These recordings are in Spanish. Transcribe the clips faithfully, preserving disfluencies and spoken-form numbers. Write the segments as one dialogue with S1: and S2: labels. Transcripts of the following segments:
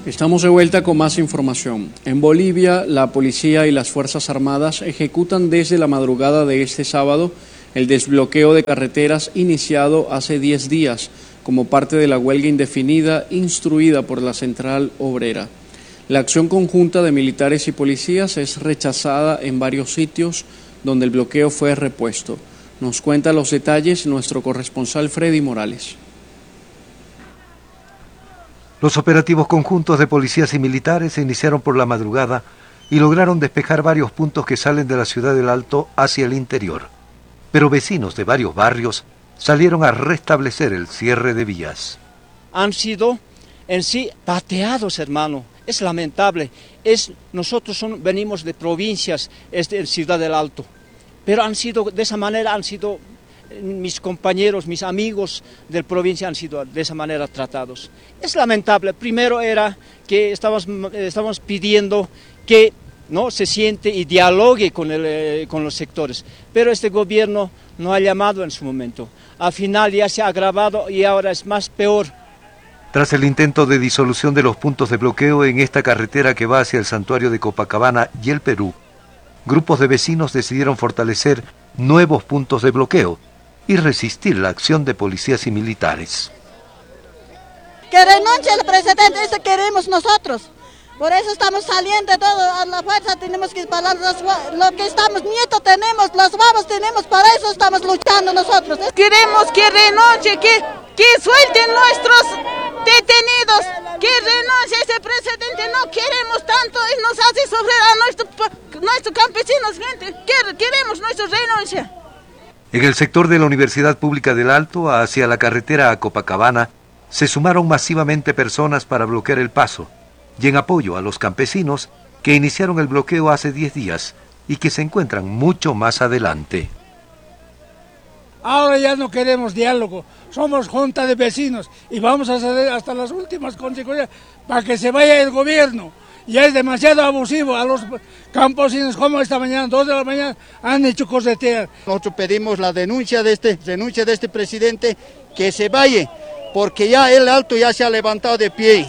S1: Estamos de vuelta con más información. En Bolivia, la policía y las Fuerzas Armadas ejecutan desde la madrugada de este sábado el desbloqueo de carreteras iniciado hace diez días como parte de la huelga indefinida instruida por la Central Obrera. La acción conjunta de militares y policías es rechazada en varios sitios donde el bloqueo fue repuesto. Nos cuenta los detalles nuestro corresponsal Freddy Morales.
S2: Los operativos conjuntos de policías y militares se iniciaron por la madrugada y lograron despejar varios puntos que salen de la ciudad del Alto hacia el interior. Pero vecinos de varios barrios salieron a restablecer el cierre de vías.
S3: Han sido en sí pateados, hermano. Es lamentable. Es, nosotros son, venimos de provincias, es de Ciudad del Alto. Pero han sido, de esa manera han sido, mis compañeros, mis amigos de provincia han sido de esa manera tratados. Es lamentable. Primero era que estábamos, estábamos pidiendo que no se siente y dialogue con, el, eh, con los sectores. Pero este gobierno no ha llamado en su momento. Al final ya se ha agravado y ahora es más peor.
S2: Tras el intento de disolución de los puntos de bloqueo en esta carretera que va hacia el santuario de Copacabana y el Perú, grupos de vecinos decidieron fortalecer nuevos puntos de bloqueo y resistir la acción de policías y militares.
S4: Que renuncie el presidente, eso queremos nosotros. Por eso estamos saliendo todo a la fuerza, tenemos que parar lo que estamos, nietos tenemos, los babos tenemos, para eso estamos luchando nosotros.
S5: Queremos que renuncie, que, que suelten nuestros detenidos, que renuncie ese presidente, no queremos tanto, él nos hace sufrir a nuestros nuestro campesinos, gente, queremos nuestra renuncia.
S2: En el sector de la Universidad Pública del Alto, hacia la carretera a Copacabana, se sumaron masivamente personas para bloquear el paso, y en apoyo a los campesinos que iniciaron el bloqueo hace diez días y que se encuentran mucho más adelante.
S6: Ahora ya no queremos diálogo, somos junta de vecinos y vamos a ceder hasta las últimas consecuencias para que se vaya el gobierno. Ya es demasiado abusivo a los campesinos, como esta mañana, dos de la mañana, han hecho corretear.
S7: Nosotros pedimos la denuncia de este, renuncia de este presidente, que se vaya, porque ya el Alto ya se ha levantado de pie.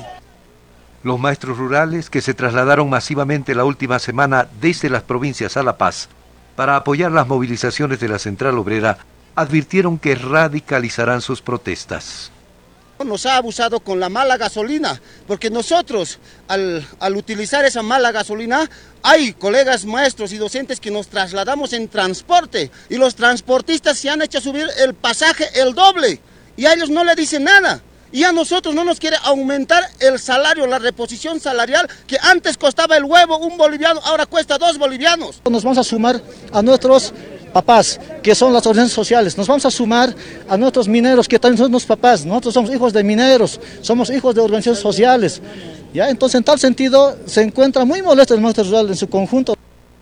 S2: Los maestros rurales que se trasladaron masivamente la última semana desde las provincias a La Paz para apoyar las movilizaciones de la Central Obrera advirtieron que radicalizarán sus protestas.
S7: Nos ha abusado con la mala gasolina, porque nosotros al, al utilizar esa mala gasolina hay colegas maestros y docentes que nos trasladamos en transporte y los transportistas se han hecho subir el pasaje el doble y a ellos no le dicen nada. Y a nosotros no nos quiere aumentar el salario, la reposición salarial, que antes costaba el huevo un boliviano, ahora cuesta dos bolivianos.
S8: Nos vamos a sumar a nuestros papás, que son las organizaciones sociales. Nos vamos a sumar a nuestros mineros, que también son nuestros papás. Nosotros somos hijos de mineros, somos hijos de organizaciones sociales. ¿Ya? Entonces, en tal sentido, se encuentra muy molesto el maestro rural en su conjunto.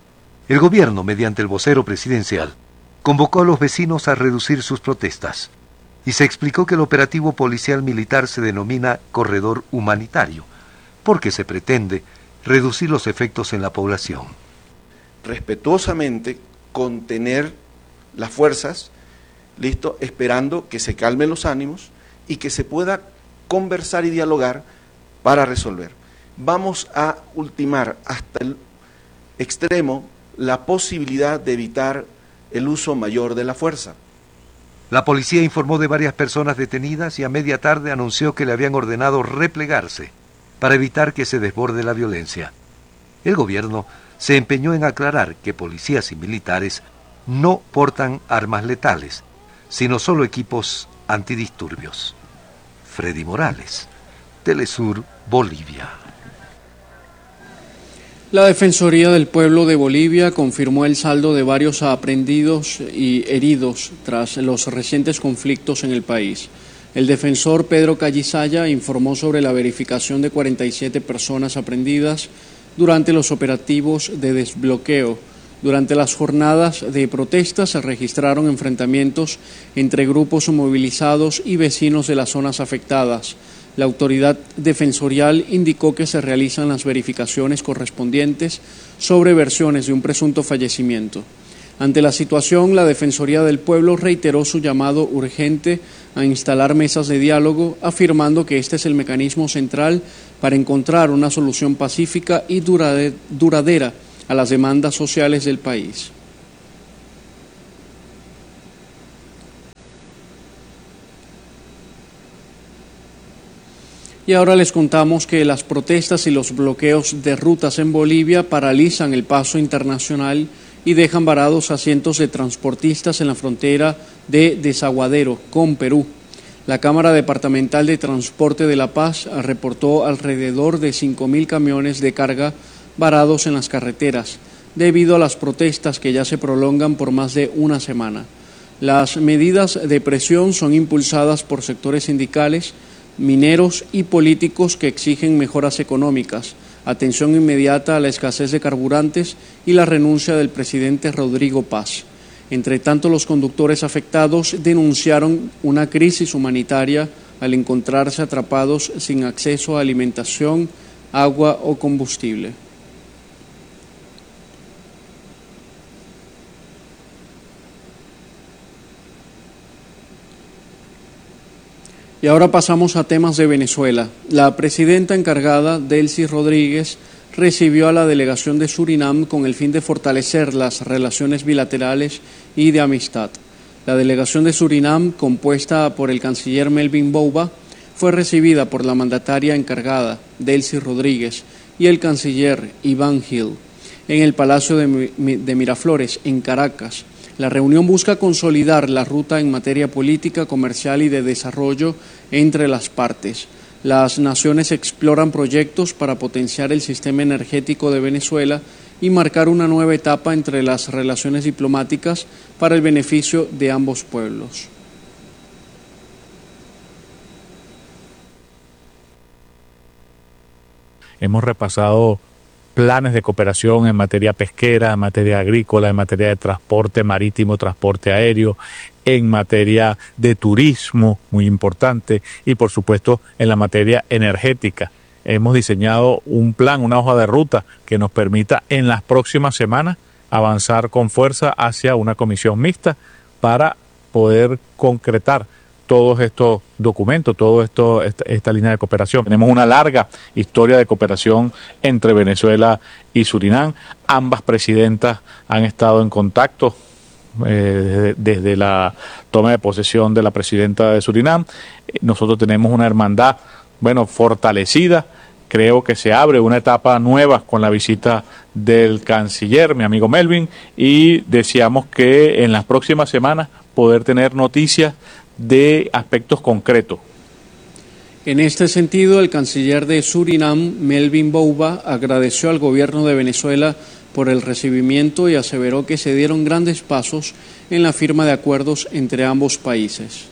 S2: El gobierno, mediante el vocero presidencial, convocó a los vecinos a reducir sus protestas. Y se explicó que el operativo policial militar se denomina corredor humanitario, porque se pretende reducir los efectos en la población.
S9: Respetuosamente contener las fuerzas, listo, esperando que se calmen los ánimos y que se pueda conversar y dialogar para resolver. Vamos a ultimar hasta el extremo la posibilidad de evitar el uso mayor de la fuerza.
S2: La policía informó de varias personas detenidas y a media tarde anunció que le habían ordenado replegarse para evitar que se desborde la violencia. El gobierno se empeñó en aclarar que policías y militares no portan armas letales, sino solo equipos antidisturbios. Freddy Morales, Telesur, Bolivia.
S1: La Defensoría del Pueblo de Bolivia confirmó el saldo de varios aprehendidos y heridos tras los recientes conflictos en el país. El defensor Pedro Callisaya informó sobre la verificación de cuarenta y siete personas aprehendidas durante los operativos de desbloqueo. Durante las jornadas de protesta se registraron enfrentamientos entre grupos movilizados y vecinos de las zonas afectadas. La autoridad defensorial indicó que se realizan las verificaciones correspondientes sobre versiones de un presunto fallecimiento. Ante la situación, la Defensoría del Pueblo reiteró su llamado urgente a instalar mesas de diálogo, afirmando que este es el mecanismo central para encontrar una solución pacífica y duradera a las demandas sociales del país. Y ahora les contamos que las protestas y los bloqueos de rutas en Bolivia paralizan el paso internacional y dejan varados a cientos de transportistas en la frontera de Desaguadero con Perú. La Cámara Departamental de Transporte de La Paz reportó alrededor de cinco mil camiones de carga varados en las carreteras, debido a las protestas que ya se prolongan por más de una semana. Las medidas de presión son impulsadas por sectores sindicales, mineros y políticos que exigen mejoras económicas, atención inmediata a la escasez de carburantes y la renuncia del presidente Rodrigo Paz. Entre tanto, los conductores afectados denunciaron una crisis humanitaria al encontrarse atrapados sin acceso a alimentación, agua o combustible. Y ahora pasamos a temas de Venezuela. La presidenta encargada, Delcy Rodríguez, recibió a la delegación de Surinam con el fin de fortalecer las relaciones bilaterales y de amistad. La delegación de Surinam, compuesta por el canciller Melvin Bouba, fue recibida por la mandataria encargada, Delcy Rodríguez, y el canciller Iván Gil, en el Palacio de, de Miraflores, en Caracas. La reunión busca consolidar la ruta en materia política, comercial y de desarrollo entre las partes. Las naciones exploran proyectos para potenciar el sistema energético de Venezuela y marcar una nueva etapa entre las relaciones diplomáticas para el beneficio de ambos pueblos.
S10: Hemos repasado planes de cooperación en materia pesquera, en materia agrícola, en materia de transporte marítimo, transporte aéreo, en materia de turismo, muy importante, y por supuesto en la materia energética. Hemos diseñado un plan, una hoja de ruta que nos permita en las próximas semanas avanzar con fuerza hacia una comisión mixta para poder concretar todos estos documentos, toda esto, esta, esta línea de cooperación. Tenemos una larga historia de cooperación entre Venezuela y Surinam. Ambas presidentas han estado en contacto eh, desde, desde la toma de posesión de la presidenta de Surinam. Nosotros tenemos una hermandad, bueno, fortalecida. Creo que se abre una etapa nueva con la visita del canciller, mi amigo Melvin, y deseamos que en las próximas semanas poder tener noticias de aspectos concretos.
S1: En este sentido, el canciller de Surinam, Melvin Bouba, agradeció al gobierno de Venezuela por el recibimiento y aseveró que se dieron grandes pasos en la firma de acuerdos entre ambos países.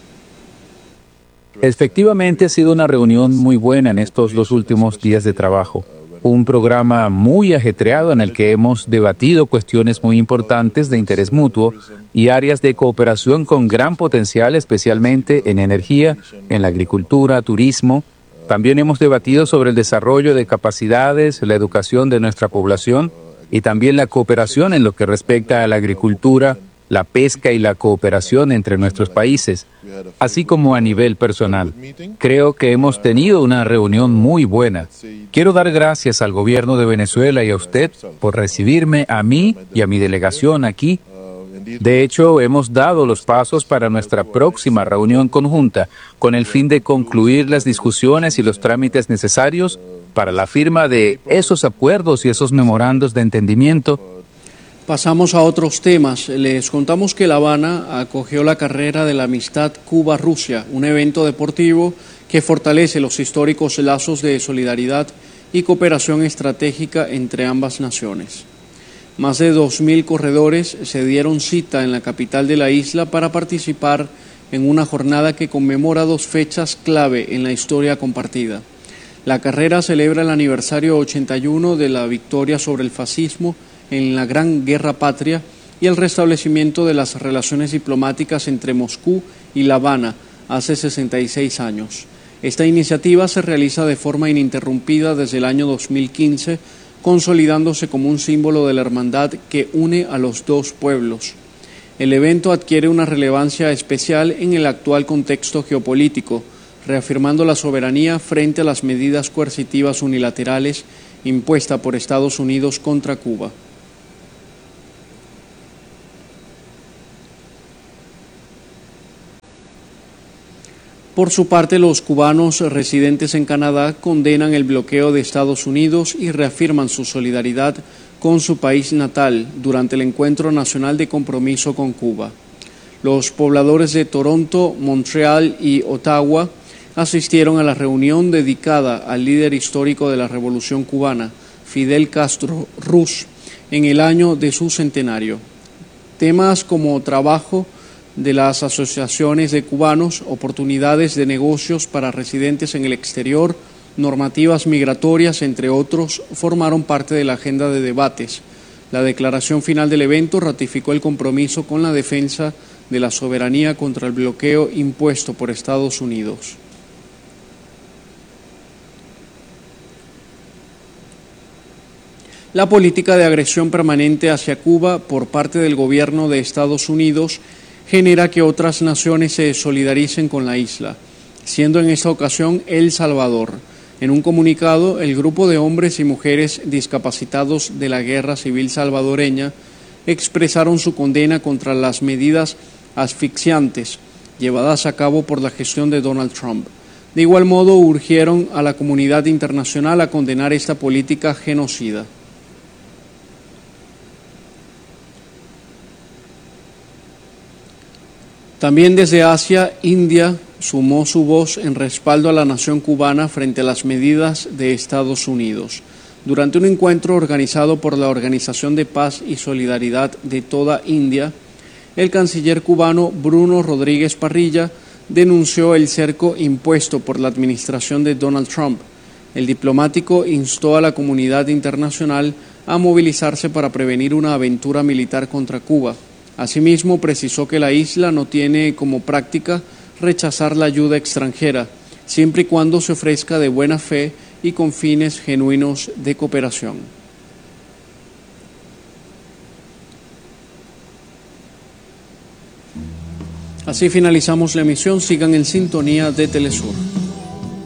S11: Efectivamente ha sido una reunión muy buena en estos dos últimos días de trabajo. Un programa muy ajetreado en el que hemos debatido cuestiones muy importantes de interés mutuo y áreas de cooperación con gran potencial, especialmente en energía, en la agricultura, turismo. También hemos debatido sobre el desarrollo de capacidades, la educación de nuestra población y también la cooperación en lo que respecta a la agricultura, la pesca y la cooperación entre nuestros países, así como a nivel personal. Creo que hemos tenido una reunión muy buena. Quiero dar gracias al gobierno de Venezuela y a usted por recibirme a mí y a mi delegación aquí. De hecho, hemos dado los pasos para nuestra próxima reunión conjunta con el fin de concluir las discusiones y los trámites necesarios para la firma de esos acuerdos y esos memorandos de entendimiento.
S1: Pasamos a otros temas. Les contamos que La Habana acogió la carrera de la amistad Cuba-Rusia, un evento deportivo que fortalece los históricos lazos de solidaridad y cooperación estratégica entre ambas naciones. Más de dos mil corredores se dieron cita en la capital de la isla para participar en una jornada que conmemora dos fechas clave en la historia compartida. La carrera celebra el aniversario ochenta y uno de la victoria sobre el fascismo en la Gran Guerra Patria y el restablecimiento de las relaciones diplomáticas entre Moscú y La Habana hace sesenta y seis años. Esta iniciativa se realiza de forma ininterrumpida desde el año dos mil quince, consolidándose como un símbolo de la hermandad que une a los dos pueblos. El evento adquiere una relevancia especial en el actual contexto geopolítico, reafirmando la soberanía frente a las medidas coercitivas unilaterales impuestas por Estados Unidos contra Cuba. Por su parte, los cubanos residentes en Canadá condenan el bloqueo de Estados Unidos y reafirman su solidaridad con su país natal durante el Encuentro Nacional de Compromiso con Cuba. Los pobladores de Toronto, Montreal y Ottawa asistieron a la reunión dedicada al líder histórico de la Revolución Cubana, Fidel Castro Ruz, en el año de su centenario. Temas como trabajo de las asociaciones de cubanos, oportunidades de negocios para residentes en el exterior, normativas migratorias, entre otros, formaron parte de la agenda de debates. La declaración final del evento ratificó el compromiso con la defensa de la soberanía contra el bloqueo impuesto por Estados Unidos. La política de agresión permanente hacia Cuba por parte del gobierno de Estados Unidos genera que otras naciones se solidaricen con la isla, siendo en esta ocasión El Salvador. En un comunicado, el grupo de hombres y mujeres discapacitados de la Guerra Civil Salvadoreña expresaron su condena contra las medidas asfixiantes llevadas a cabo por la gestión de Donald Trump. De igual modo, urgieron a la comunidad internacional a condenar esta política genocida. También desde Asia, India sumó su voz en respaldo a la nación cubana frente a las medidas de Estados Unidos. Durante un encuentro organizado por la Organización de Paz y Solidaridad de toda India, el canciller cubano Bruno Rodríguez Parrilla denunció el cerco impuesto por la administración de Donald Trump. El diplomático instó a la comunidad internacional a movilizarse para prevenir una aventura militar contra Cuba. Asimismo, precisó que la isla no tiene como práctica rechazar la ayuda extranjera, siempre y cuando se ofrezca de buena fe y con fines genuinos de cooperación. Así finalizamos la emisión. Sigan en sintonía de Telesur.